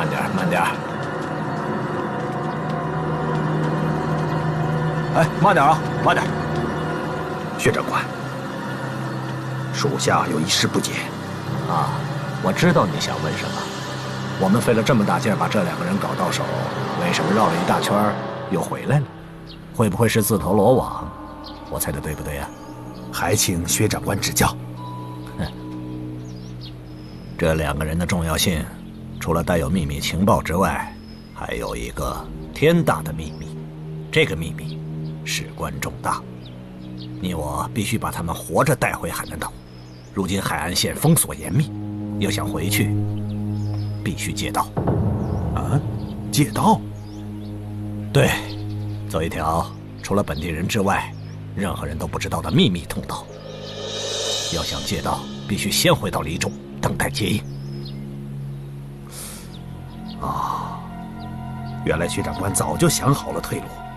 点，慢点。哎，慢点啊，慢点。 薛长官，属下有一事不解。 啊，我知道你想问什么。我们费了这么大劲儿把这2个人搞到手，为什么绕了一大圈又回来了？会不会是自投罗网？我猜的对不对呀？ 还请薛长官指教。 这2个人的重要性，除了带有秘密情报之外，还有一个天大的秘密。这个秘密事关重大，你我必须把他们活着带回海南岛。如今海岸线封锁严密，要想回去，必须借道。 啊，借道？ 对，走一条除了本地人之外，任何人都不知道的秘密通道。要想借道，必须先回到黎州，等待接应。 原来薛长官早就想好了退路。